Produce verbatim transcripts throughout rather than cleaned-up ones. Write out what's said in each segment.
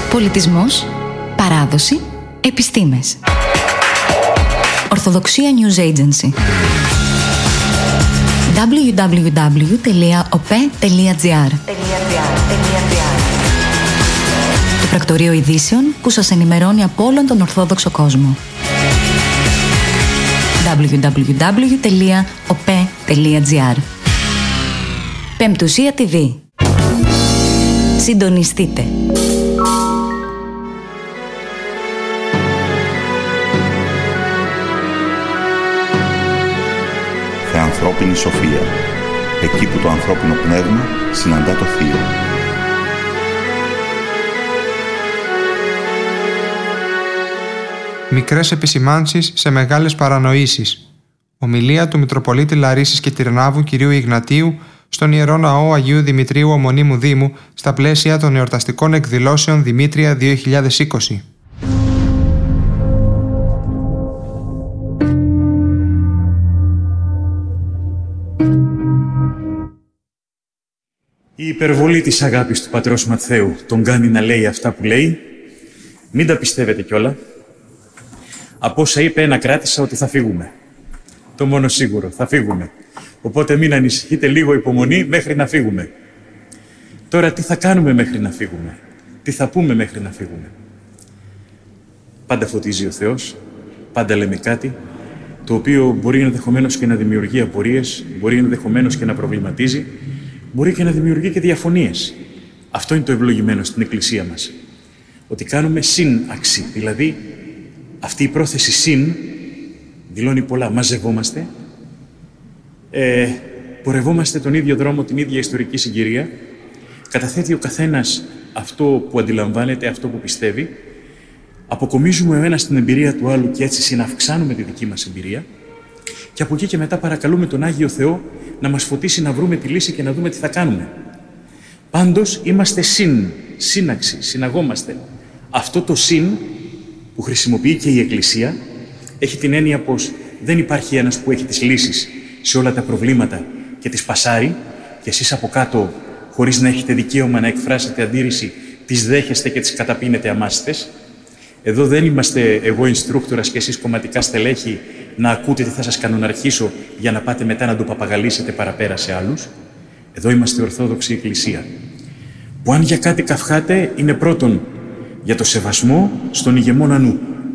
Πολιτισμός, παράδοση, επιστήμες. Ορθοδοξία News Agency. double-u double-u double-u τελεία ο πι ι τελεία τζι άρ. Το πρακτορείο ειδήσεων που σας ενημερώνει από όλον τον Ορθόδοξο κόσμο. double-u double-u double-u τελεία ο πι ι τελεία τζι άρ. Πεμπτουσία τι βι. Συντονιστείτε. Θεανθρώπινη σοφία. Εκεί που το ανθρώπινο πνεύμα συναντά το θείο. Μικρές επισημάνσεις σε μεγάλες παρανοήσεις. Ομιλία του Μητροπολίτη Λαρίσης και Τυρνάβου κ. Ιγνατίου στον Ιερό Ναό Αγίου Δημητρίου Ομονίμου Δήμου στα πλαίσια των εορταστικών εκδηλώσεων Δημήτρια δύο χιλιάδες είκοσι. Η υπερβολή της αγάπης του πατρός Ματθαίου τον κάνει να λέει αυτά που λέει. Μην τα πιστεύετε κιόλα. Από όσα είπε, ένα κράτησα ότι θα φύγουμε. Το μόνο σίγουρο, θα φύγουμε. Οπότε μην ανησυχείτε, λίγο υπομονή μέχρι να φύγουμε. Τώρα τι θα κάνουμε μέχρι να φύγουμε? Τι θα πούμε μέχρι να φύγουμε? Πάντα φωτίζει ο Θεός, πάντα λέμε κάτι, το οποίο μπορεί ενδεχομένως και να δημιουργεί απορίες, μπορεί ενδεχομένως και να προβληματίζει, μπορεί και να δημιουργεί και διαφωνίες. Αυτό είναι το ευλογημένο στην Εκκλησία μας. Ότι κάνουμε σύναξη, δηλαδή αυτή η πρόθεση συν δηλώνει πολλά. Μαζευόμαστε, ε, πορευόμαστε τον ίδιο δρόμο, την ίδια ιστορική συγκυρία, καταθέτει ο καθένας αυτό που αντιλαμβάνεται, αυτό που πιστεύει, αποκομίζουμε ο ένας την εμπειρία του άλλου και έτσι συναυξάνουμε τη δική μας εμπειρία και από εκεί και μετά παρακαλούμε τον Άγιο Θεό να μας φωτίσει να βρούμε τη λύση και να δούμε τι θα κάνουμε. Πάντως είμαστε συν, σύναξη, συναγόμαστε. Αυτό το συν που χρησιμοποιεί και η Εκκλησία έχει την έννοια πως δεν υπάρχει ένας που έχει τις λύσεις σε όλα τα προβλήματα και τις πασάρει και εσείς από κάτω, χωρίς να έχετε δικαίωμα να εκφράσετε αντίρρηση, τις δέχεστε και τις καταπίνετε αμάστες. Εδώ δεν είμαστε εγώ instructorας και εσείς κομματικά στελέχη να ακούτε τι θα σας κανοναρχίσω για να πάτε μετά να το παπαγαλίσετε παραπέρα σε άλλους. Εδώ είμαστε Ορθόδοξη Εκκλησία, που αν για κάτι καυχάτε είναι πρώτον για το σεβασμό στον ηγεμόνα νου.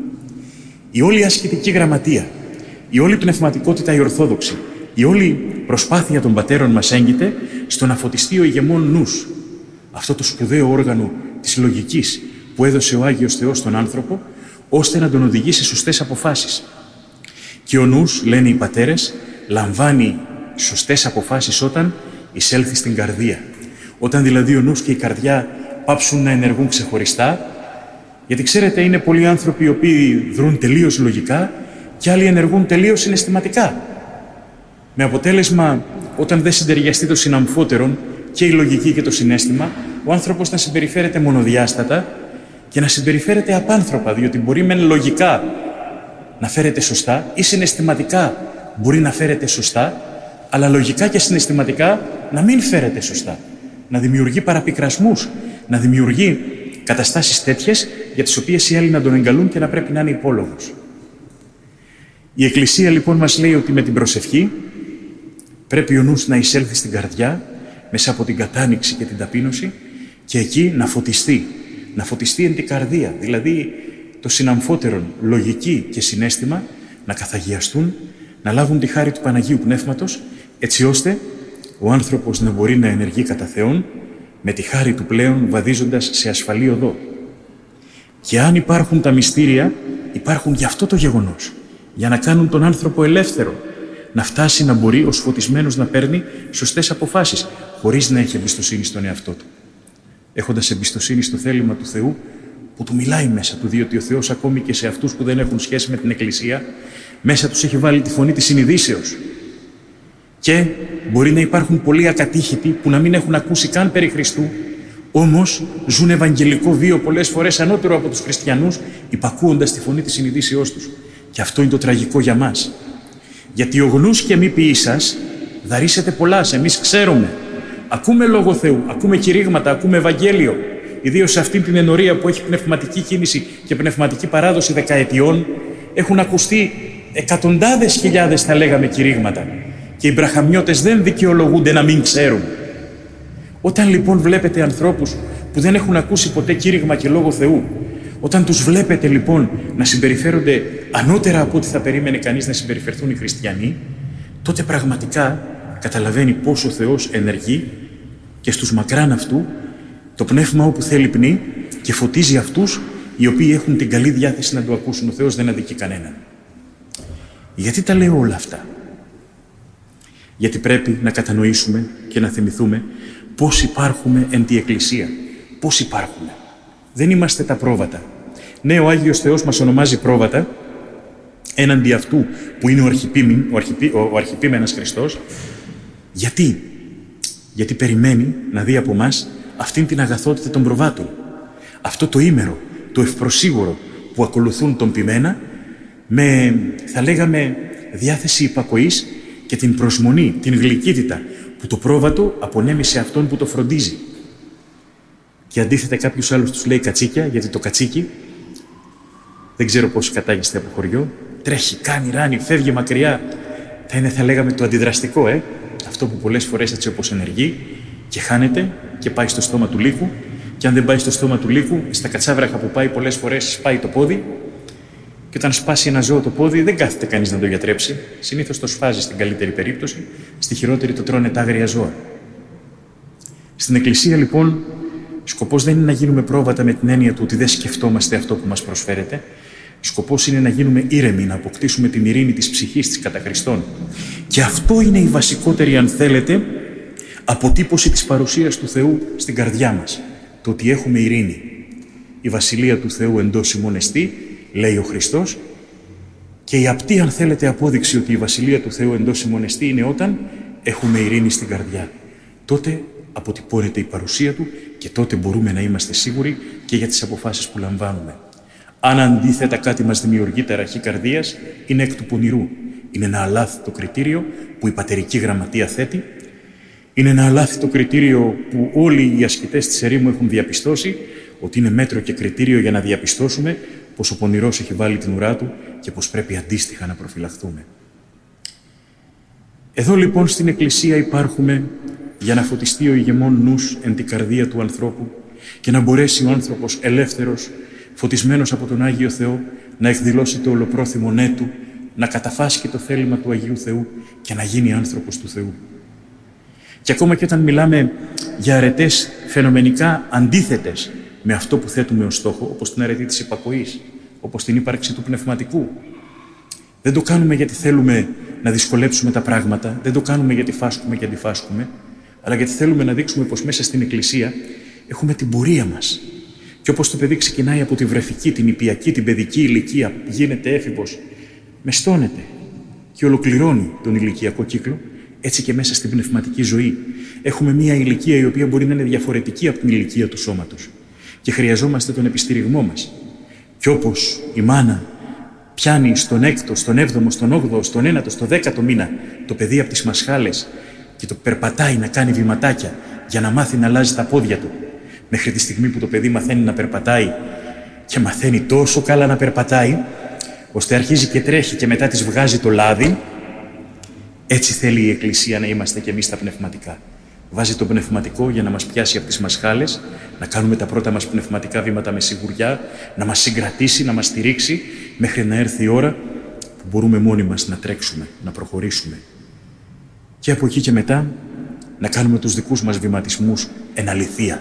Η όλη ασκητική γραμματεία, η όλη πνευματικότητα η Ορθόδοξη, η όλη προσπάθεια των πατέρων μας έγκυται στο να φωτιστεί ο ηγεμόν νους. Αυτό το σπουδαίο όργανο της λογικής που έδωσε ο Άγιος Θεός στον άνθρωπο, ώστε να τον οδηγήσει σε σωστές αποφάσεις. Και ο νους, λένε οι πατέρες, λαμβάνει σωστές αποφάσεις όταν εισέλθει στην καρδία. Όταν δηλαδή ο νους και η καρδιά πάψουν να ενεργούν ξεχωριστά, γιατί ξέρετε είναι πολλοί άνθρωποι οι οποίοι δρούν τελείως λογικά και άλλοι ενεργούν τελείως συναισθηματικά. Με αποτέλεσμα, όταν δεν συντεριαστεί το συναμφότερον και η λογική και το συναίσθημα, ο άνθρωπος να συμπεριφέρεται μονοδιάστατα και να συμπεριφέρεται απάνθρωπα, διότι μπορεί μεν λογικά να φέρεται σωστά ή συναισθηματικά μπορεί να φέρεται σωστά, αλλά λογικά και συναισθηματικά να μην φέρεται σωστά. Να δημιουργεί παραπικρασμούς, να δημιουργεί καταστάσεις τέτοιες για τις οποίες οι άλλοι να τον εγκαλούν και να πρέπει να είναι υπόλογος. Η Εκκλησία λοιπόν μας λέει ότι με την προσευχή πρέπει ο νους να εισέλθει στην καρδιά μέσα από την κατάνοιξη και την ταπείνωση και εκεί να φωτιστεί. Να φωτιστεί εν την καρδία, δηλαδή το συναμφότερον λογική και συναίσθημα να καθαγιαστούν, να λάβουν τη χάρη του Παναγίου Πνεύματος, έτσι ώστε ο άνθρωπος να μπορεί να ενεργεί κατά Θεόν με τη χάρη του πλέον βαδίζοντας σε ασφαλή οδό. Και αν υπάρχουν τα μυστήρια, υπάρχουν γι' αυτό το γεγονός, για να κάνουν τον άνθρωπο ελεύθερο, να φτάσει να μπορεί ως φωτισμένος να παίρνει σωστές αποφάσεις, χωρίς να έχει εμπιστοσύνη στον εαυτό του. Έχοντας εμπιστοσύνη στο θέλημα του Θεού, που του μιλάει μέσα του, διότι ο Θεός ακόμη και σε αυτούς που δεν έχουν σχέση με την Εκκλησία, μέσα τους έχει βάλει τη φωνή της συνειδήσεως. Και μπορεί να υπάρχουν πολλοί ακατήχητοι που να μην έχουν ακούσει καν περί Χριστού, όμως ζουν ευαγγελικό βίο πολλές φορές ανώτερο από τους χριστιανούς, υπακούοντας τη φωνή της συνειδήσεώς τους. Και αυτό είναι το τραγικό για μας. Γιατί ο γνούς και μη ποιήσας δαρίσετε πολλάς, εμείς ξέρουμε. Ακούμε Λόγο Θεού, ακούμε κηρύγματα, ακούμε Ευαγγέλιο. ιδίως σε αυτή την ενορία που έχει πνευματική κίνηση και πνευματική παράδοση δεκαετιών, έχουν ακουστεί εκατοντάδες χιλιάδες, θα λέγαμε, κηρύγματα. Και οι μπραχαμιώτες δεν δικαιολογούνται να μην ξέρουν. Όταν λοιπόν βλέπετε ανθρώπους που δεν έχουν ακούσει ποτέ κήρυγμα και λόγο Θεού, όταν τους βλέπετε λοιπόν να συμπεριφέρονται ανώτερα από ό,τι θα περίμενε κανείς να συμπεριφερθούν οι χριστιανοί, τότε πραγματικά καταλαβαίνει πόσο ο Θεός ενεργεί και στους μακράν αυτού το πνεύμα όπου θέλει πνί και φωτίζει αυτούς οι οποίοι έχουν την καλή διάθεση να το ακούσουν. Ο Θεός δεν αδικεί κανέναν. Γιατί τα λέω όλα αυτά? Γιατί πρέπει να κατανοήσουμε και να θυμηθούμε πώς υπάρχουμε εν τη Εκκλησία. Πώς υπάρχουμε. Δεν είμαστε τα πρόβατα. Ναι, ο Άγιος Θεός μας ονομάζει πρόβατα έναντι αυτού που είναι ο, αρχιπίμεν, ο, αρχιπί, ο, ο αρχιπίμενας Χριστός. Γιατί? Γιατί περιμένει να δει από μας αυτήν την αγαθότητα των προβάτων. Αυτό το ήμερο, το ευπροσίγουρο που ακολουθούν τον ποιμένα με, θα λέγαμε, διάθεση υπακοής και την προσμονή, την γλυκύτητα που το πρόβατο απονέμει σε αυτόν που το φροντίζει. Και αντίθετα κάποιος άλλος τους λέει κατσίκια, γιατί το κατσίκι, δεν ξέρω πόσοι κατάγεστε από χωριό, τρέχει, κάνει, ράνει, φεύγει μακριά. Θα είναι, θα λέγαμε, το αντιδραστικό, ε? Αυτό που πολλές φορές έτσι όπως ενεργεί και χάνεται και πάει στο στόμα του λύκου, και αν δεν πάει στο στόμα του λύκου, στα κατσάβραχα που πάει πολλές φορές σπάει το πόδι, και όταν σπάσει ένα ζώο το πόδι δεν κάθεται κανείς να το γιατρέψει. Συνήθως το σφάζει στην καλύτερη περίπτωση, στη χειρότερη το τρώνε τα άγρια ζώα. Στην Εκκλησία λοιπόν σκοπός δεν είναι να γίνουμε πρόβατα με την έννοια του ότι δεν σκεφτόμαστε αυτό που μας προσφέρεται. Σκοπός είναι να γίνουμε ήρεμοι, να αποκτήσουμε την ειρήνη της ψυχής της κατά Χριστόν. Και αυτό είναι η βασικότερη, αν θέλετε, αποτύπωση της παρουσίας του Θεού στην καρδιά μας. Το ότι έχουμε ειρήνη. Η Βασιλεία του Θεού εντός ημών εστί, λέει ο Χριστός, και η απτή, αν θέλετε, απόδειξη ότι η Βασιλεία του Θεού εντός ημών εστί είναι όταν έχουμε ειρήνη στην καρδιά. Τότε αποτυπώνεται η παρουσία Του και τότε μπορούμε να είμαστε σίγουροι και για τις αποφάσεις που λαμβάνουμε. Αν αντίθετα κάτι μας δημιουργεί ταραχή καρδίας, είναι εκ του πονηρού. Είναι ένα αλάθητο κριτήριο που η πατερική γραμματεία θέτει. Είναι ένα αλάθητο κριτήριο που όλοι οι ασκητές της ερήμου έχουν διαπιστώσει, ότι είναι μέτρο και κριτήριο για να διαπιστώσουμε πως ο πονηρός έχει βάλει την ουρά του και πως πρέπει αντίστοιχα να προφυλαχθούμε. Εδώ λοιπόν στην Εκκλησία υπάρχουμε για να φωτιστεί ο ηγεμόν νους εν την καρδία του ανθρώπου και να μπορέσει ο άνθρωπος ελεύθερος, φωτισμένος από τον Άγιο Θεό, να εκδηλώσει το ολοπρόθυμο ναι του, να καταφάσκει το θέλημα του Αγίου Θεού και να γίνει άνθρωπος του Θεού. Και ακόμα και όταν μιλάμε για αρετές φαινομενικά αντίθετες με αυτό που θέτουμε ως στόχο, όπως την αρετή της υπακοής, όπως την ύπαρξη του πνευματικού, δεν το κάνουμε γιατί θέλουμε να δυσκολέψουμε τα πράγματα, δεν το κάνουμε γιατί φάσκουμε και αντιφάσκουμε, αλλά γιατί θέλουμε να δείξουμε πως μέσα στην Εκκλησία έχουμε την πορεία μας. Και όπως το παιδί ξεκινάει από τη βρεφική, την ιππιακή, την παιδική ηλικία, γίνεται έφηβος, μεστώνεται και ολοκληρώνει τον ηλικιακό κύκλο, έτσι και μέσα στην πνευματική ζωή. Έχουμε μια ηλικία η οποία μπορεί να είναι διαφορετική από την ηλικία του σώματος και χρειαζόμαστε τον επιστηριγμό μας. Και όπως η μάνα πιάνει στον έκτο, στον έβδομο, στον όγδοο, στον ένατο, στο δέκατο μήνα το παιδί από τις μασχάλες και το περπατάει να κάνει βηματάκια για να μάθει να αλλάζει τα πόδια του, μέχρι τη στιγμή που το παιδί μαθαίνει να περπατάει και μαθαίνει τόσο καλά να περπατάει, ώστε αρχίζει και τρέχει και μετά της βγάζει το λάδι. Έτσι θέλει η Εκκλησία να είμαστε κι εμείς τα πνευματικά. Βάζει το πνευματικό για να μας πιάσει από τις μασχάλες, να κάνουμε τα πρώτα μας πνευματικά βήματα με σιγουριά, να μας συγκρατήσει, να μας στηρίξει, μέχρι να έρθει η ώρα που μπορούμε μόνοι μας να τρέξουμε, να προχωρήσουμε. Και από εκεί και μετά να κάνουμε τους δικούς μας βηματισμούς εν αληθεία.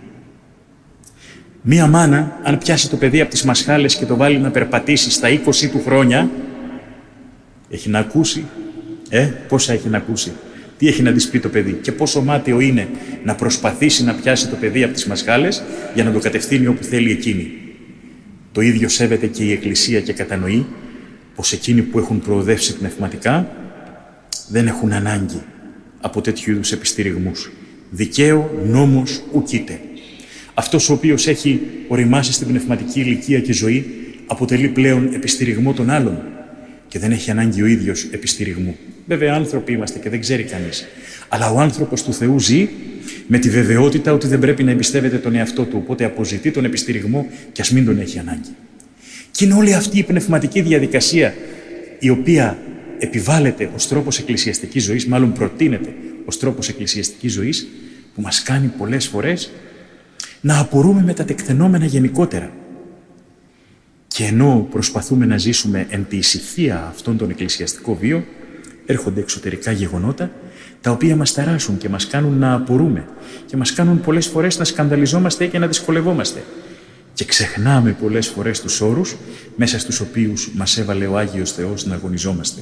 Μία μάνα, αν πιάσει το παιδί από τις μασχάλες και το βάλει να περπατήσει στα είκοσι του χρόνια, έχει να ακούσει, ε, πόσα έχει να ακούσει, τι έχει να της πει το παιδί και πόσο μάταιο είναι να προσπαθήσει να πιάσει το παιδί από τις μασχάλες για να το κατευθύνει όπου θέλει εκείνη. Το ίδιο σέβεται και η Εκκλησία και κατανοεί πως εκείνοι που έχουν προοδεύσει πνευματικά δεν έχουν ανάγκη από τέτοιου είδους επιστηριγμούς. Δικαίο νόμος ουκείται. Αυτός ο οποίος έχει οριμάσει στην πνευματική ηλικία και ζωή αποτελεί πλέον επιστηριγμό των άλλων και δεν έχει ανάγκη ο ίδιος επιστηριγμού. Βέβαια, άνθρωποι είμαστε και δεν ξέρει κανείς. Αλλά ο άνθρωπος του Θεού ζει με τη βεβαιότητα ότι δεν πρέπει να εμπιστεύεται τον εαυτό του, οπότε αποζητεί τον επιστηριγμό κι ας μην τον έχει ανάγκη. Και είναι όλη αυτή η πνευματική διαδικασία η οποία επιβάλλεται ως τρόπος εκκλησιαστικής ζωής, μάλλον προτείνεται ως τρόπος εκκλησιαστικής ζωής, που μας κάνει πολλές φορές να απορούμε με τα τεκτενόμενα γενικότερα. Και ενώ προσπαθούμε να ζήσουμε εν τη ησυχία αυτόν τον εκκλησιαστικό βίο, έρχονται εξωτερικά γεγονότα τα οποία μας ταράσουν και μας κάνουν να απορούμε και μας κάνουν πολλές φορές να σκανδαλιζόμαστε και να δυσκολευόμαστε. Και ξεχνάμε πολλές φορές τους όρους μέσα στους οποίους μας έβαλε ο Άγιος Θεός να αγωνιζόμαστε.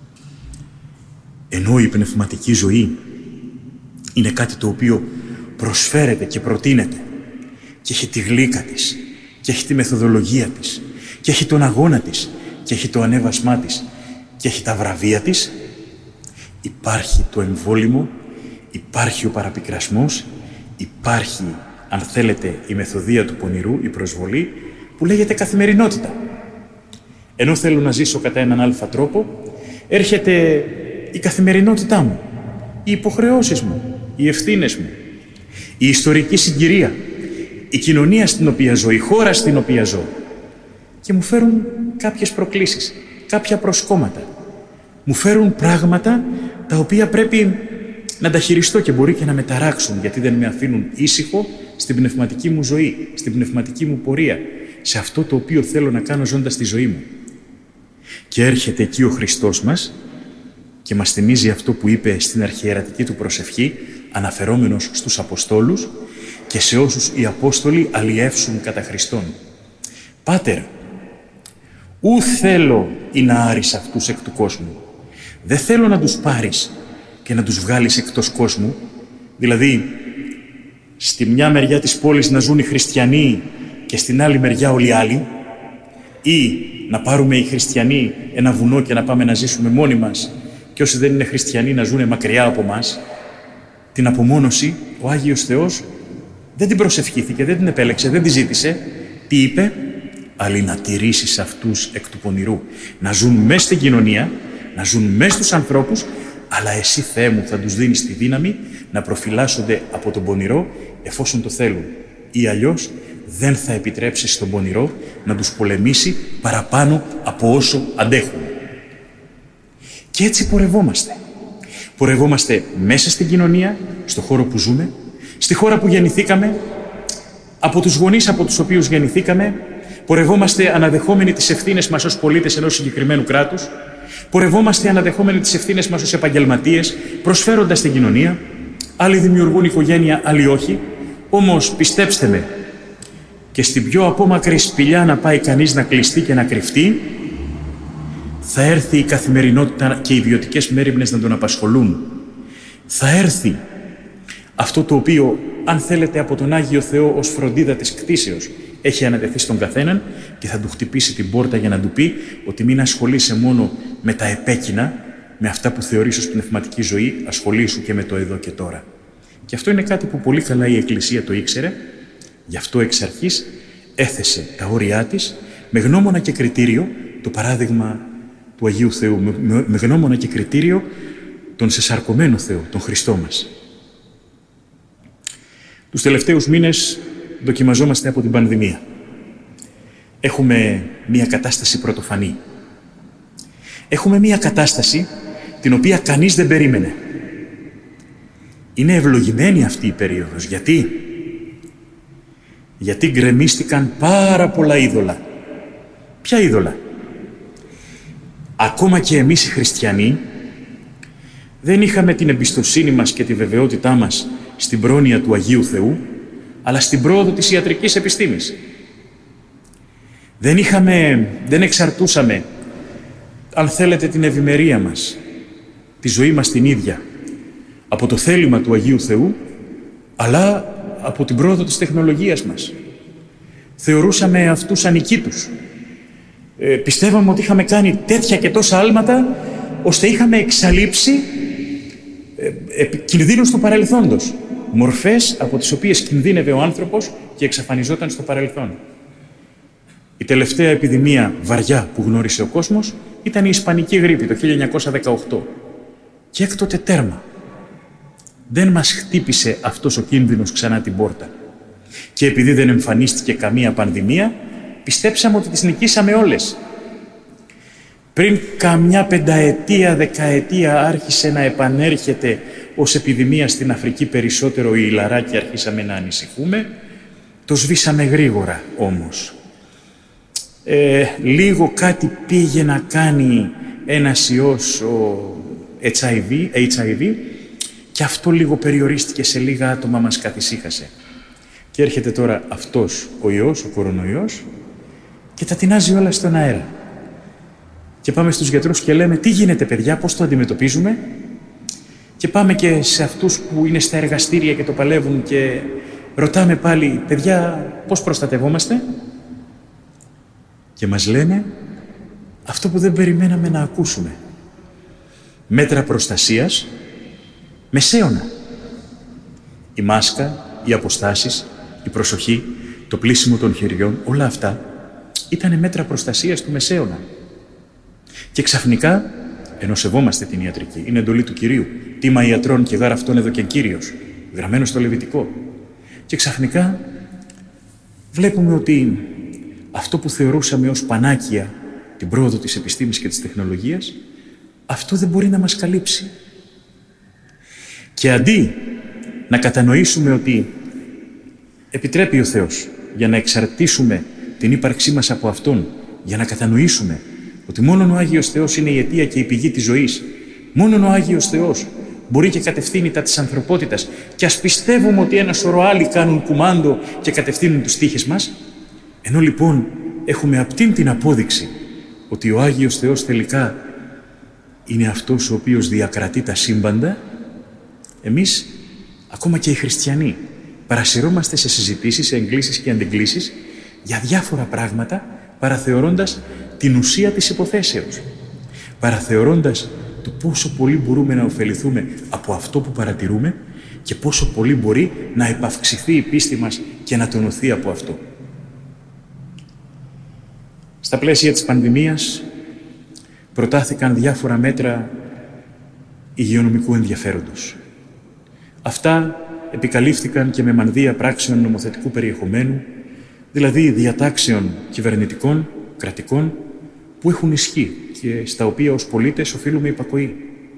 Ενώ η πνευματική ζωή είναι κάτι το οποίο προσφέρεται και προτείνεται και έχει τη γλύκα της και έχει τη μεθοδολογία της και έχει τον αγώνα της και έχει το ανέβασμά της και έχει τα βραβεία της, υπάρχει το εμβόλυμο, υπάρχει ο παραπικρασμός, υπάρχει, αν θέλετε, η μεθοδεία του πονηρού, η προσβολή, που λέγεται καθημερινότητα. Ενώ θέλω να ζήσω κατά έναν αλφα τρόπο, έρχεται η καθημερινότητά μου, οι υποχρεώσεις μου, οι ευθύνες μου, η ιστορική συγκυρία, η κοινωνία στην οποία ζω, η χώρα στην οποία ζω, και μου φέρουν κάποιες προκλήσεις, κάποια προσκόμματα. Μου φέρουν πράγματα τα οποία πρέπει να τα χειριστώ και μπορεί και να με ταράξουν, γιατί δεν με αφήνουν ήσυχο στην πνευματική μου ζωή, στην πνευματική μου πορεία, σε αυτό το οποίο θέλω να κάνω ζώντας τη ζωή μου. Και έρχεται εκεί ο Χριστός μας και μας θυμίζει αυτό που είπε στην αρχιερατική του προσευχή, αναφερόμενος στους Αποστόλους και σε όσους οι Απόστολοι αλλιεύσουν κατά Χριστόν. «Πάτερ, ου θέλω ή να άρεις αυτούς εκ του κόσμου». Δεν θέλω να τους πάρεις και να τους βγάλεις εκτός κόσμου, δηλαδή στη μια μεριά της πόλης να ζουν οι χριστιανοί και στην άλλη μεριά όλοι οι άλλοι, ή να πάρουμε οι χριστιανοί ένα βουνό και να πάμε να ζήσουμε μόνοι μας και όσοι δεν είναι χριστιανοί να ζουν μακριά από μας. Την απομόνωση ο Άγιος Θεός δεν την προσευχήθηκε, δεν την επέλεξε, δεν τη ζήτησε. Τι είπε? Αλλά να τηρήσεις αυτούς εκ του πονηρού, να ζουν μέσα στην κοινωνία, να ζουν μέσα στους ανθρώπους, αλλά εσύ, Θεέ μου, θα τους δίνεις τη δύναμη να προφυλάσσονται από τον πονηρό εφόσον το θέλουν. Ή αλλιώς δεν θα επιτρέψεις στον πονηρό να τους πολεμήσει παραπάνω από όσο αντέχουν. Και έτσι πορευόμαστε. Πορευόμαστε μέσα στην κοινωνία, στο χώρο που ζούμε, στη χώρα που γεννηθήκαμε, από τους γονείς από τους οποίους γεννηθήκαμε, πορευόμαστε αναδεχόμενοι τις ευθύνες μας ως πολίτες ενός συγκεκριμένου κράτους, πορευόμαστε αναδεχόμενοι τις ευθύνες μας ως επαγγελματίες, προσφέροντας την κοινωνία. Άλλοι δημιουργούν οικογένεια, άλλοι όχι. Όμως, πιστέψτε με, και στην πιο απόμακρη σπηλιά να πάει κανείς να κλειστεί και να κρυφτεί, θα έρθει η καθημερινότητα και οι ιδιωτικές μέριμνες να τον απασχολούν. Θα έρθει αυτό το οποίο, αν θέλετε, από τον Άγιο Θεό ως φροντίδα της κτήσεως έχει ανατεθεί στον καθέναν και θα του χτυπήσει την πόρτα για να του πει ότι μην ασχολείσαι μόνο με τα επέκεινα, με αυτά που θεωρείς ως πνευματική ζωή, ασχολήσου και με το εδώ και τώρα. Και αυτό είναι κάτι που πολύ καλά η Εκκλησία το ήξερε, γι' αυτό εξ αρχής έθεσε τα όρια της με γνώμονα και κριτήριο το παράδειγμα του Αγίου Θεού, με, με, με γνώμονα και κριτήριο τον σεσαρκωμένο Θεό, τον Χριστό μας. Τους τελευταίους μήνες δοκιμαζόμαστε από την πανδημία. Έχουμε μία κατάσταση πρωτοφανή. Έχουμε μία κατάσταση την οποία κανείς δεν περίμενε. Είναι ευλογημένη αυτή η περίοδος. Γιατί? Γιατί γκρεμίστηκαν πάρα πολλά είδωλα. Ποια είδωλα? Ακόμα και εμείς οι χριστιανοί δεν είχαμε την εμπιστοσύνη μας και τη βεβαιότητά μας στην πρόνοια του Αγίου Θεού, αλλά στην πρόοδο της ιατρικής επιστήμης. Δεν είχαμε, δεν εξαρτούσαμε, αν θέλετε, την ευημερία μας, τη ζωή μας την ίδια, από το θέλημα του Αγίου Θεού, αλλά από την πρόοδο της τεχνολογίας μας. Θεωρούσαμε αυτούς ανικήτους. Ε, πιστεύαμε ότι είχαμε κάνει τέτοια και τόσα άλματα, ώστε είχαμε εξαλείψει ε, ε, κινδύνους του παρελθόντος. Μορφές από τις οποίες κινδύνευε ο άνθρωπος και εξαφανιζόταν στο παρελθόν. Η τελευταία επιδημία βαριά που γνώρισε ο κόσμος ήταν η Ισπανική γρίπη το χίλια εννιακόσια δεκαοκτώ. Και έκτοτε τέρμα. δεν μας χτύπησε αυτός ο κίνδυνος ξανά την πόρτα. Και επειδή δεν εμφανίστηκε καμία πανδημία, πιστέψαμε ότι τις νικήσαμε όλες. Πριν καμιά πενταετία, δεκαετία άρχισε να επανέρχεται ως επιδημία στην Αφρική περισσότερο η Ιλαρά και αρχίσαμε να ανησυχούμε. Το σβήσαμε γρήγορα όμως. Ε, λίγο κάτι πήγε να κάνει ένας ιός, ο έιτς άι βι, έιτς άι βι, και αυτό λίγο περιορίστηκε σε λίγα άτομα, μας καθησύχασε. Και έρχεται τώρα αυτός ο ιός, ο κορονοϊός, και τα τεινάζει όλα στον αέρα. Και πάμε στους γιατρούς και λέμε τι γίνεται παιδιά, πώς το αντιμετωπίζουμε. Και πάμε και σε αυτούς που είναι στα εργαστήρια και το παλεύουν και ρωτάμε πάλι παιδιά πώς προστατευόμαστε. Και μας λένε αυτό που δεν περιμέναμε να ακούσουμε. Μέτρα προστασίας μεσαίωνα. Η μάσκα, οι αποστάσεις, η προσοχή, το πλύσιμο των χεριών, όλα αυτά ήταν μέτρα προστασίας του μεσαίωνα. Και ξαφνικά, ενώ σεβόμαστε την ιατρική, είναι εντολή του Κυρίου, τίμα ιατρών και γάρα αυτόν εδώ και Κύριος, γραμμένο στο Λεβιτικό. Και ξαφνικά βλέπουμε ότι αυτό που θεωρούσαμε ως πανάκια, την πρόοδο της επιστήμης και της τεχνολογίας, αυτό δεν μπορεί να μας καλύψει. Και αντί να κατανοήσουμε ότι επιτρέπει ο Θεός για να εξαρτήσουμε την ύπαρξή μας από Αυτόν, για να κατανοήσουμε ότι μόνον ο Άγιος Θεός είναι η αιτία και η πηγή της ζωής, μόνον ο Άγιος Θεός μπορεί και κατευθύνει τα της ανθρωπότητας, και ας πιστεύουμε ότι ένα σωρό άλλοι κάνουν κουμάντο και κατευθύνουν τους τύχες μας, ενώ λοιπόν έχουμε αυτήν την απόδειξη ότι ο Άγιος Θεός τελικά είναι αυτός ο οποίος διακρατεί τα σύμπαντα, εμείς, ακόμα και οι χριστιανοί, παρασυρώμαστε σε συζητήσεις, σε εγκλήσεις και αντεγκλήσεις για διάφορα πράγματα, παραθεωρώντας την ουσία της υποθέσεως, παραθεωρώντας το πόσο πολύ μπορούμε να ωφεληθούμε από αυτό που παρατηρούμε και πόσο πολύ μπορεί να επαυξηθεί η πίστη μας και να τονωθεί από αυτό. Στα πλαίσια της πανδημίας προτάθηκαν διάφορα μέτρα υγειονομικού ενδιαφέροντος. Αυτά επικαλύφθηκαν και με μανδύα πράξεων νομοθετικού περιεχομένου, δηλαδή διατάξεων κυβερνητικών, κρατικών, που έχουν ισχύ και στα οποία ως πολίτες οφείλουμε υπακοή.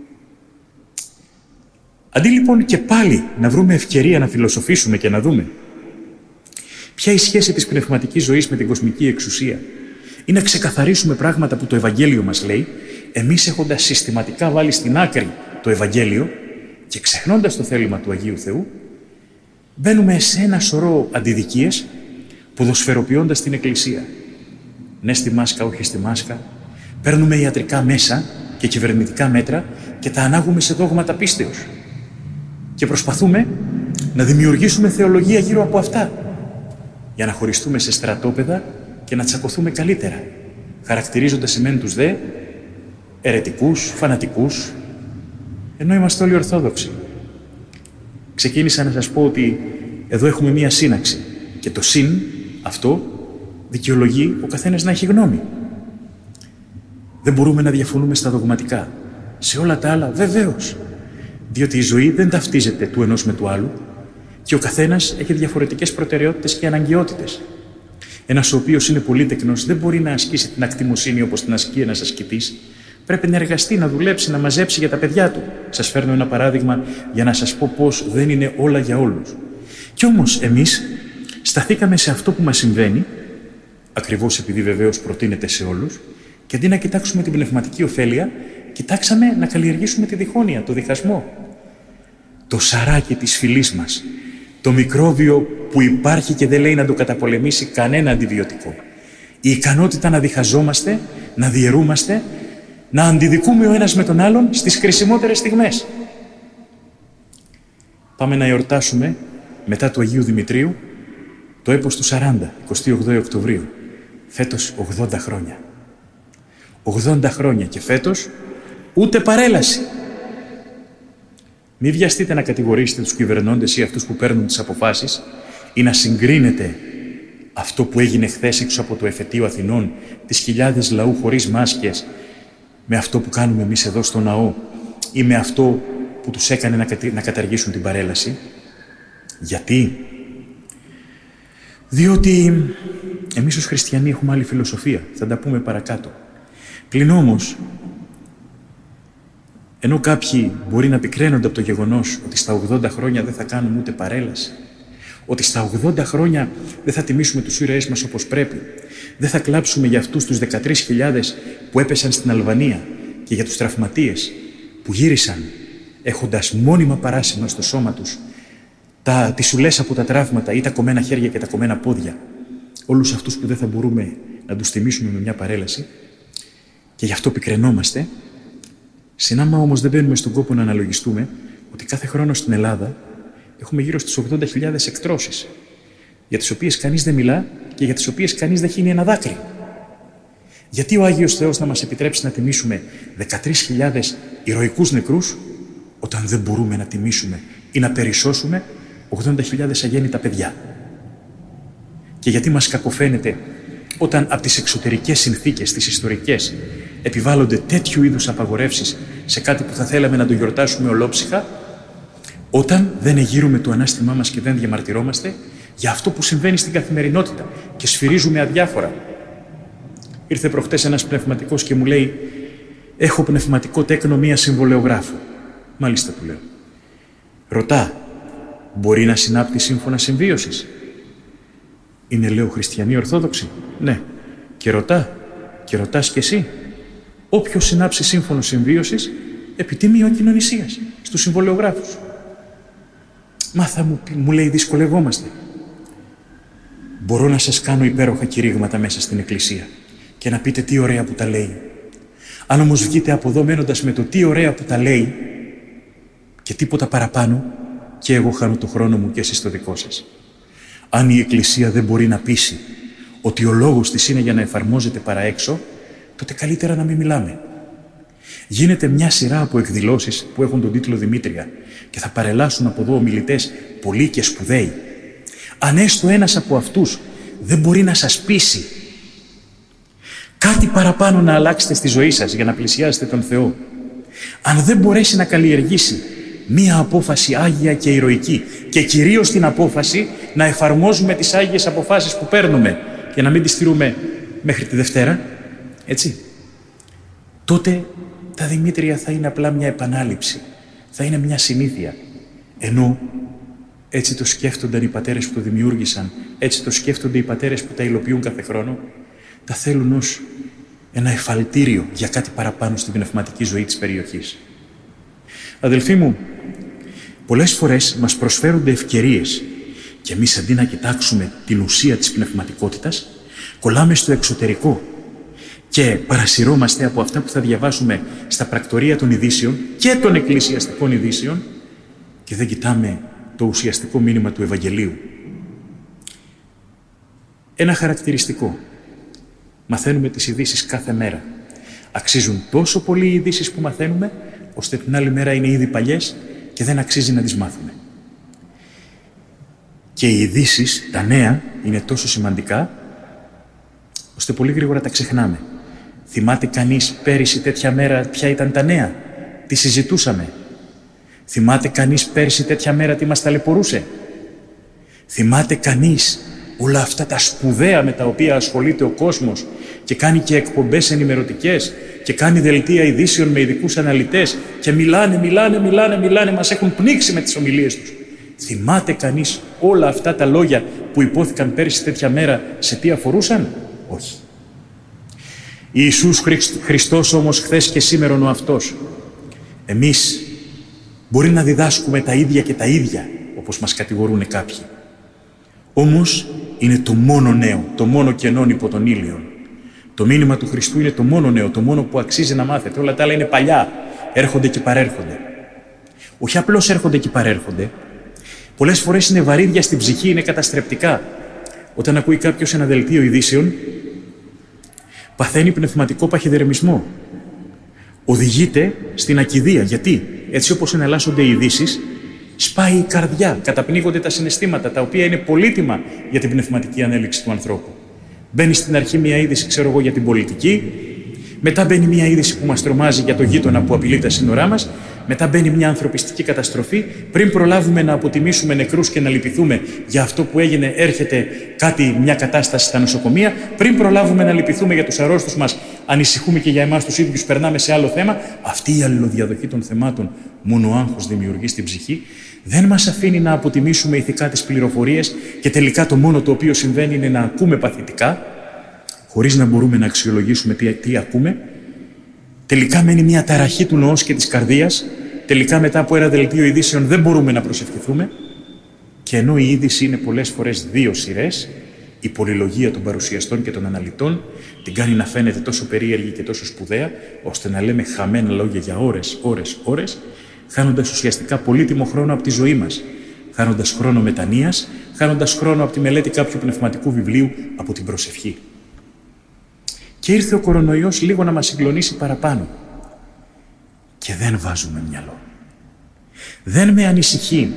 Αντί λοιπόν και πάλι να βρούμε ευκαιρία να φιλοσοφήσουμε και να δούμε ποια η σχέση της πνευματικής ζωής με την κοσμική εξουσία ή να ξεκαθαρίσουμε πράγματα που το Ευαγγέλιο μας λέει, εμείς έχοντας συστηματικά βάλει στην άκρη το Ευαγγέλιο και ξεχνώντας το θέλημα του Αγίου Θεού, μπαίνουμε σε ένα σωρό αντιδικίες, ποδοσφαιροποιώντας την Εκκλησία. Ναι στη μάσκα, όχι στη μάσκα. Παίρνουμε ιατρικά μέσα και κυβερνητικά μέτρα και τα ανάγουμε σε δόγματα πίστεως. Και προσπαθούμε να δημιουργήσουμε θεολογία γύρω από αυτά, για να χωριστούμε σε στρατόπεδα και να τσακωθούμε καλύτερα, χαρακτηρίζοντας εμέν τους δε αιρετικούς, φανατικούς, ενώ είμαστε όλοι Ορθόδοξοι. Ξεκίνησα να σας πω ότι εδώ έχουμε μία σύναξη και το συν αυτό δικαιολογεί ο καθένας να έχει γνώμη. Δεν μπορούμε να διαφωνούμε στα δογματικά. Σε όλα τα άλλα βεβαίως, διότι η ζωή δεν ταυτίζεται του ενός με του άλλου και ο καθένας έχει διαφορετικές προτεραιότητες και αναγκαιότητες. Ένας ο οποίος είναι πολύτεκνος δεν μπορεί να ασκήσει την ακτιμοσύνη όπως την ασκεί ένας ασκητής. Πρέπει να εργαστεί, να δουλέψει, να μαζέψει για τα παιδιά του. Σας φέρνω ένα παράδειγμα για να σας πω πώς δεν είναι όλα για όλους. Κι όμως εμείς σταθήκαμε σε αυτό που μας συμβαίνει, ακριβώς επειδή βεβαίως προτείνεται σε όλους, και αντί να κοιτάξουμε την πνευματική ωφέλεια, κοιτάξαμε να καλλιεργήσουμε τη διχόνοια, το διχασμό. Το σαράκι της φυλής μας, το μικρόβιο που υπάρχει και δεν λέει να το καταπολεμήσει κανένα αντιβιωτικό. Η ικανότητα να διχαζόμαστε, να διαιρούμαστε, να αντιδικούμε ο ένας με τον άλλον στις χρησιμότερες στιγμές. Πάμε να εορτάσουμε μετά του Αγίου Δημητρίου το έπος του σαράντα, εικοστή ογδόη Οκτωβρίου. Φέτος ογδόντα χρόνια. ογδόντα χρόνια και φέτος ούτε παρέλαση. Μη βιαστείτε να κατηγορήσετε τους κυβερνώντες ή αυτούς που παίρνουν τις αποφάσεις ή να συγκρίνετε αυτό που έγινε χθες έξω από το εφετείο Αθηνών, τις χιλιάδες λαού χωρίς μάσκες, με αυτό που κάνουμε εμείς εδώ στο ναό ή με αυτό που τους έκανε να, κατη... να καταργήσουν την παρέλαση. Γιατί? Διότι εμείς ως χριστιανοί έχουμε άλλη φιλοσοφία. Θα τα πούμε παρακάτω. Πλην όμως, ενώ κάποιοι μπορεί να πικραίνονται από το γεγονός ότι στα ογδόντα χρόνια δεν θα κάνουμε ούτε παρέλαση, ότι στα ογδόντα χρόνια δεν θα τιμήσουμε τους ήρωές μας όπως πρέπει, δεν θα κλάψουμε για αυτούς τους δεκατρείς χιλιάδες που έπεσαν στην Αλβανία και για τους τραυματίες που γύρισαν έχοντας μόνιμα παράσημα στο σώμα τους τα, τις σουλές από τα τραύματα ή τα κομμένα χέρια και τα κομμένα πόδια, όλους αυτούς που δεν θα μπορούμε να τους τιμήσουμε με μια παρέλαση, και γι' αυτό πικραινόμαστε. Συνάμα όμως δεν μπαίνουμε στον κόπο να αναλογιστούμε ότι κάθε χρόνο στην Ελλάδα έχουμε γύρω στις ογδόντα χιλιάδες εκτρώσεις, για τις οποίες κανείς δεν μιλά και για τις οποίες κανείς δεν χύνει ένα δάκρυ. Γιατί ο Άγιος Θεός να μας επιτρέψει να τιμήσουμε δεκατρείς χιλιάδες ηρωικούς νεκρούς, όταν δεν μπορούμε να τιμήσουμε ή να περισσώσουμε ογδόντα χιλιάδες αγέννητα παιδιά? Και γιατί μας κακοφαίνεται όταν από τις εξωτερικές συνθήκες, τις ιστορικές, επιβάλλονται τέτοιου είδους απαγορεύσεις σε κάτι που θα θέλαμε να το γιορτάσουμε ολόψυχα, όταν δεν εγείρουμε το ανάστημά μας και δεν διαμαρτυρόμαστε για αυτό που συμβαίνει στην καθημερινότητα και σφυρίζουμε αδιάφορα. Ήρθε προχτές ένας πνευματικός και μου λέει: έχω πνευματικό τέκνο μία συμβολεογράφου. Μάλιστα, του λέω. Ρωτά, μπορεί να συνάπτει σύμφωνα συμβίωσης? Είναι, λέω, χριστιανή ορθόδοξη? Ναι. Και ρωτά, και ρωτάς κι εσύ. Όποιος συνάψει σύμφωνο συμβίωσης, επιτίμιο κοινωνησίας στους συμβολεογράφους. Μα θα μου, μου λέει, δυσκολευόμαστε. Μπορώ να σας κάνω υπέροχα κηρύγματα μέσα στην εκκλησία και να πείτε τι ωραία που τα λέει. Αν όμως βγείτε από εδώ μένοντας με το τι ωραία που τα λέει και τίποτα παραπάνω, και εγώ χάνω το χρόνο μου και εσείς το δικό σας. Αν η εκκλησία δεν μπορεί να πείσει ότι ο λόγος της είναι για να εφαρμόζεται παρά έξω, τότε καλύτερα να μην μιλάμε. Γίνεται μια σειρά από εκδηλώσεις που έχουν τον τίτλο Δημήτρια και θα παρελάσουν από εδώ ομιλητές πολλοί και σπουδαίοι. Αν έστω ένας από αυτούς δεν μπορεί να σας πείσει κάτι παραπάνω να αλλάξετε στη ζωή σας για να πλησιάσετε τον Θεό, αν δεν μπορέσει να καλλιεργήσει μία απόφαση άγια και ηρωική και κυρίως την απόφαση να εφαρμόζουμε τις άγιες αποφάσεις που παίρνουμε και να μην τις τηρούμε μέχρι τη Δευτέρα, έτσι, τότε τα Δημήτρια θα είναι απλά μια επανάληψη, θα είναι μια συνήθεια. Ενώ έτσι το σκέφτονταν οι πατέρες που το δημιούργησαν, έτσι το σκέφτονται οι πατέρες που τα υλοποιούν κάθε χρόνο, τα θέλουν ως ένα εφαλτήριο για κάτι παραπάνω στην πνευματική ζωή της περιοχής. Αδελφοί μου, πολλές φορές μας προσφέρονται ευκαιρίες και εμείς αντί να κοιτάξουμε την ουσία της πνευματικότητας, κολλάμε στο εξωτερικό και παρασυρώμαστε από αυτά που θα διαβάσουμε στα πρακτορία των ειδήσεων και των εκκλησιαστικών ειδήσεων και δεν κοιτάμε το ουσιαστικό μήνυμα του Ευαγγελίου. Ένα χαρακτηριστικό. Μαθαίνουμε τις ειδήσεις κάθε μέρα. Αξίζουν τόσο πολύ οι ειδήσεις που μαθαίνουμε, ώστε την άλλη μέρα είναι ήδη παλιές και δεν αξίζει να τις μάθουμε. Και οι ειδήσεις, τα νέα, είναι τόσο σημαντικά, ώστε πολύ γρήγορα τα ξεχνάμε. Θυμάται κανείς πέρυσι τέτοια μέρα ποια ήταν τα νέα? Τι συζητούσαμε? Θυμάται κανείς πέρυσι τέτοια μέρα τι μας ταλαιπωρούσε? Θυμάται κανείς όλα αυτά τα σπουδαία με τα οποία ασχολείται ο κόσμος και κάνει και εκπομπές ενημερωτικές και κάνει δελτία ειδήσεων με ειδικούς αναλυτές και μιλάνε, μιλάνε, μιλάνε, μιλάνε, μας έχουν πνίξει με τις ομιλίες τους? Θυμάται κανείς όλα αυτά τα λόγια που υπόθηκαν πέρυσι τέτοια μέρα σε τι αφορούσαν? Όχι. Ιησούς Χριστός όμως χθες και σήμερον ο αυτός. Εμείς μπορεί να διδάσκουμε τα ίδια και τα ίδια, όπως μας κατηγορούν κάποιοι. Όμως είναι το μόνο νέο, το μόνο κενόν υπό τον ήλιον. Το μήνυμα του Χριστού είναι το μόνο νέο, το μόνο που αξίζει να μάθετε. Όλα τα άλλα είναι παλιά, έρχονται και παρέρχονται. Όχι απλώς έρχονται και παρέρχονται, πολλές φορές είναι βαρύδια στην ψυχή, είναι καταστρεπτικά. Όταν ακούει κάποιος ένα δελτίο ειδήσεων, παθαίνει πνευματικό παχυδερμισμό. Οδηγείται στην ακηδεία. Γιατί? Έτσι όπως εναλλάσσονται οι ειδήσεις, σπάει η καρδιά, καταπνίγονται τα συναισθήματα, τα οποία είναι πολύτιμα για την πνευματική ανέλυξη του ανθρώπου. Μπαίνει στην αρχή μια είδηση, ξέρω εγώ, για την πολιτική, μετά μπαίνει μια είδηση που μας τρομάζει για το γείτονα που απειλεί τα σύνορά μας, Μετά μπαίνει μια ανθρωπιστική καταστροφή. Πριν προλάβουμε να αποτιμήσουμε νεκρούς και να λυπηθούμε για αυτό που έγινε, έρχεται κάτι, μια κατάσταση στα νοσοκομεία. Πριν προλάβουμε να λυπηθούμε για τους αρρώστους μας, ανησυχούμε και για εμάς τους ίδιους, περνάμε σε άλλο θέμα. Αυτή η αλληλοδιαδοχή των θεμάτων, μόνο άγχος δημιουργεί στην ψυχή. Δεν μας αφήνει να αποτιμήσουμε ηθικά τις πληροφορίες και τελικά το μόνο το οποίο συμβαίνει είναι να ακούμε παθητικά, χωρίς να μπορούμε να αξιολογήσουμε τι, τι ακούμε. Τελικά μένει μια ταραχή του νοός και της καρδίας. Τελικά μετά από ένα δελτίο ειδήσεων δεν μπορούμε να προσευχηθούμε. Και ενώ η είδηση είναι πολλές φορές δύο σειρές, η πολυλογία των παρουσιαστών και των αναλυτών την κάνει να φαίνεται τόσο περίεργη και τόσο σπουδαία, ώστε να λέμε χαμένα λόγια για ώρες, ώρες, ώρες, χάνοντας ουσιαστικά πολύτιμο χρόνο από τη ζωή μας, χάνοντας χρόνο μετανοίας, χάνοντας χρόνο από τη μελέτη κάποιου πνευματικού βιβλίου, από την προσευχή. Και ήρθε ο κορονοϊός λίγο να μας συγκλονίσει παραπάνω. Και δεν βάζουμε μυαλό. Δεν με ανησυχεί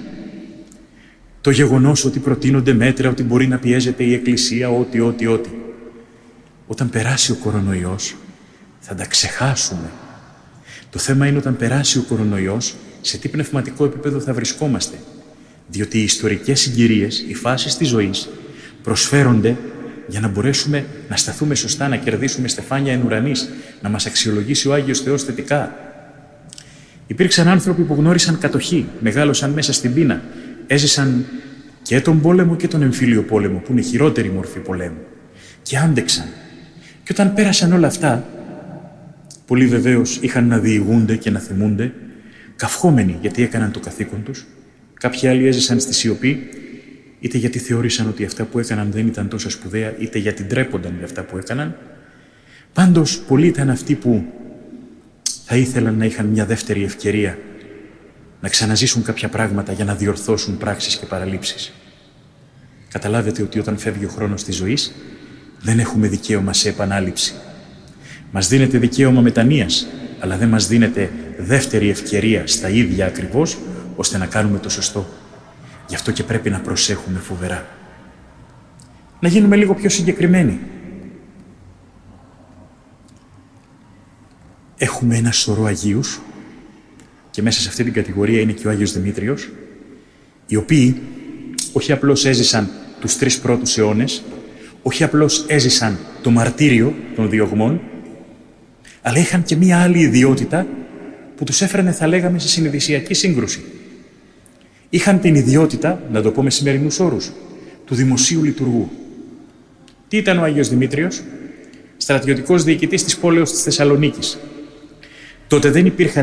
το γεγονός ότι προτείνονται μέτρα, ότι μπορεί να πιέζεται η Εκκλησία, ότι, ότι, ότι. Όταν περάσει ο κορονοϊός, θα τα ξεχάσουμε. Το θέμα είναι όταν περάσει ο κορονοϊός, σε τι πνευματικό επίπεδο θα βρισκόμαστε. Διότι οι ιστορικές συγκυρίες, οι φάσεις της ζωής, προσφέρονται για να μπορέσουμε να σταθούμε σωστά, να κερδίσουμε στεφάνια εν ουρανής, να μας αξιολογήσει ο Άγιος Θεός θετικά. Υπήρξαν άνθρωποι που γνώρισαν κατοχή, μεγάλωσαν μέσα στην πείνα, έζησαν και τον πόλεμο και τον εμφύλιο πόλεμο, που είναι χειρότερη μορφή πολέμου, και άντεξαν. Και όταν πέρασαν όλα αυτά, πολλοί βεβαίως είχαν να διηγούνται και να θυμούνται, καυχόμενοι γιατί έκαναν το καθήκον τους. Κάποιοι άλλοι έζησαν στη σιωπή, είτε γιατί θεώρησαν ότι αυτά που έκαναν δεν ήταν τόσο σπουδαία, είτε γιατί ντρέπονταν για αυτά που έκαναν. Πάντως, πολλοί ήταν αυτοί που θα ήθελαν να είχαν μια δεύτερη ευκαιρία να ξαναζήσουν κάποια πράγματα για να διορθώσουν πράξεις και παραλήψεις. Καταλάβετε ότι όταν φεύγει ο χρόνος της ζωής, δεν έχουμε δικαίωμα σε επανάληψη. Μας δίνεται δικαίωμα μετανοίας, αλλά δεν μας δίνεται δεύτερη ευκαιρία στα ίδια ακριβώς, ώστε να κάνουμε το σωστό. Γι' αυτό και πρέπει να προσέχουμε φοβερά. Να γίνουμε λίγο πιο συγκεκριμένοι. Έχουμε ένα σωρό Αγίους, και μέσα σε αυτή την κατηγορία είναι και ο Άγιος Δημήτριος, οι οποίοι όχι απλώς έζησαν τους τρεις πρώτους αιώνες, όχι απλώς έζησαν το μαρτύριο των διωγμών, αλλά είχαν και μία άλλη ιδιότητα που τους έφερνε, θα λέγαμε, σε συνειδησιακή σύγκρουση. Είχαν την ιδιότητα, να το πω με σημερινούς όρους, του δημοσίου λειτουργού. Τι ήταν ο Άγιος Δημήτριος? Στρατιωτικός διοικητής της πόλεως της Θεσσαλονίκης. Τότε δεν υπήρχαν